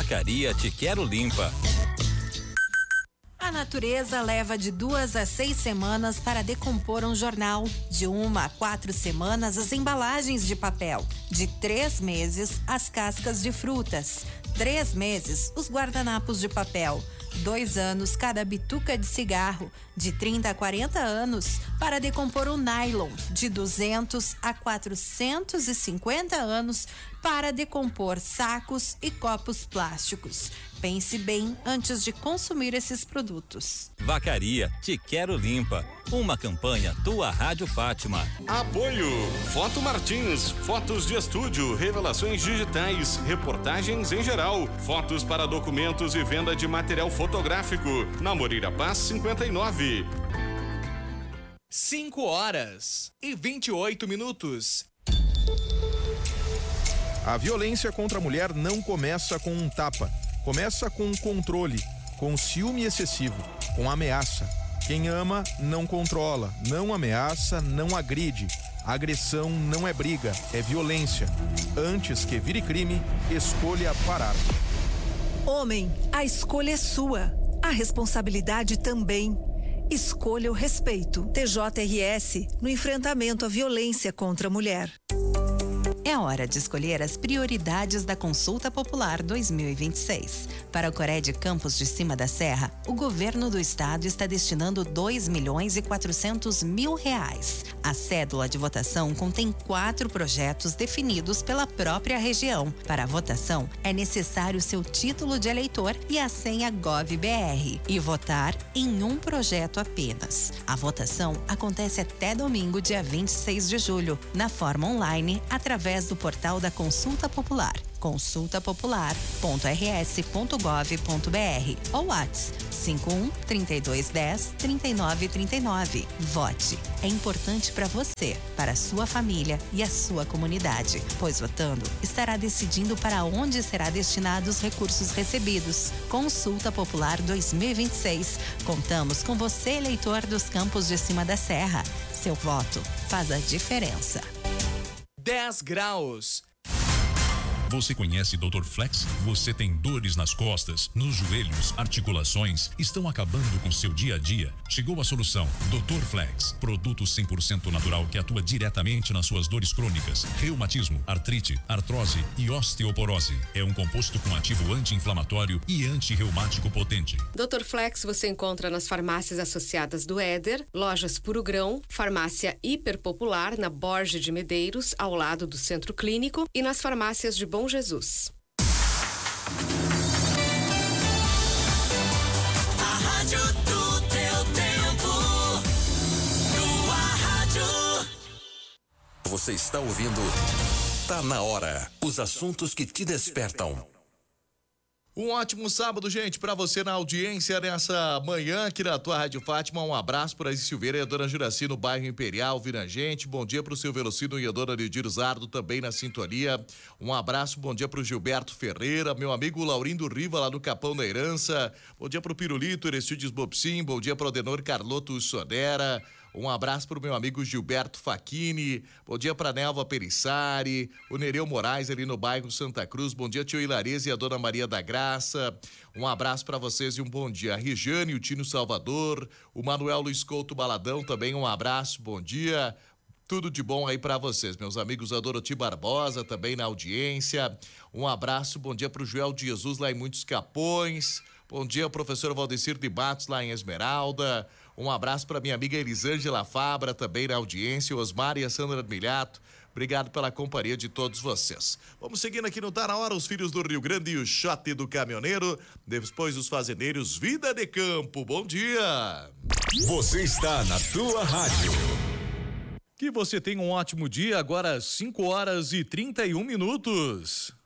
Vacaria Te Quero Limpa. A natureza leva de 2 a 6 semanas para decompor um jornal, de 1 a 4 semanas as embalagens de papel, de 3 meses as cascas de frutas, 3 meses os guardanapos de papel, 2 anos cada bituca de cigarro, de 30 a 40 anos para decompor o nylon, de 200 a 450 anos para decompor sacos e copos plásticos. Pense bem antes de consumir esses produtos. Vacaria Te Quero Limpa. Uma campanha Tua Rádio Fátima. Apoio Foto Martins, fotos de estúdio, revelações digitais, reportagens em geral, fotos para documentos e venda de material fotográfico. Na Moreira Paz 59. 5h28. A violência contra a mulher não começa com um tapa. Começa com controle, com ciúme excessivo, com ameaça. Quem ama não controla, não ameaça, não agride. Agressão não é briga, é violência. Antes que vire crime, escolha parar. Homem, a escolha é sua. A responsabilidade também. Escolha o respeito. TJRS no enfrentamento à violência contra a mulher. É hora de escolher as prioridades da Consulta Popular 2026. Para o Coré de Campos de Cima da Serra, o governo do estado está destinando R$2.400.000. A cédula de votação contém 4 projetos definidos pela própria região. Para a votação, é necessário seu título de eleitor e a senha GovBR e votar em um projeto apenas. A votação acontece até domingo, dia 26 de julho, na forma online, através do portal da Consulta Popular, consultapopular.rs.gov.br ou WhatsApp 51-3210-3939. Vote. É importante para você, para a sua família e a sua comunidade, pois votando estará decidindo para onde será destinados os recursos recebidos. Consulta Popular 2026. Contamos com você, eleitor dos Campos de Cima da Serra. Seu voto faz a diferença. 10 graus. Você conhece Dr. Flex? Você tem dores nas costas, nos joelhos, articulações? Estão acabando com seu dia a dia? Chegou a solução. Dr. Flex. Produto 100% natural que atua diretamente nas suas dores crônicas, reumatismo, artrite, artrose e osteoporose. É um composto com ativo anti-inflamatório e anti-reumático potente. Dr. Flex você encontra nas farmácias associadas do Éder, lojas Puro Grão, farmácia Hiper Popular na Borges de Medeiros, ao lado do Centro Clínico, e nas farmácias de Bom Jesus. A rádio do teu tempo. Tua rádio. Você está ouvindo Tá na Hora. Os assuntos que te despertam. Um ótimo sábado, gente, pra você na audiência nessa manhã aqui na tua Rádio Fátima. Um abraço para Isis Silveira e a dona Juraci no bairro Imperial, Virangente. Bom dia pro seu Velocino e a dona Lidir Zardo também na sintonia. Um abraço, bom dia pro Gilberto Ferreira, meu amigo Laurindo Riva lá no Capão da Herança. Bom dia pro Pirulito, Erestildes Bobsim, bom dia pro Adenor Carloto Sodera. Um abraço pro meu amigo Gilberto Facchini, bom dia pra Nelva Perissari, o Nereu Moraes ali no bairro Santa Cruz, bom dia tio Hilarese e a dona Maria da Graça, um abraço pra vocês e um bom dia. A Regiane, o Tino Salvador, o Manuel Luiz Couto Baladão também, um abraço, bom dia. Tudo de bom aí pra vocês, meus amigos. A Doroti Barbosa também na audiência. Um abraço, bom dia pro Joel de Jesus lá em Muitos Capões. Bom dia, professor Valdecir de Matos lá em Esmeralda. Um abraço para minha amiga Elisângela Fabra também na audiência, Osmar e a Sandra Milhato. Obrigado pela companhia de todos vocês. Vamos seguindo aqui no Tá na Hora, os filhos do Rio Grande e o shot do caminhoneiro. Depois os fazendeiros, vida de campo. Bom dia. Você está na tua rádio. Que você tenha um ótimo dia, agora 5h31.